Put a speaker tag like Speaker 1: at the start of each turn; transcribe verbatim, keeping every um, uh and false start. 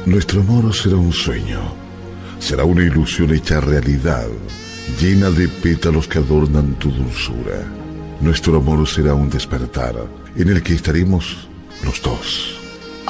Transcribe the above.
Speaker 1: Nuestro amor será un sueño, será una ilusión hecha realidad, llena de pétalos que adornan tu dulzura. Nuestro amor será un despertar en el que estaremos los dos.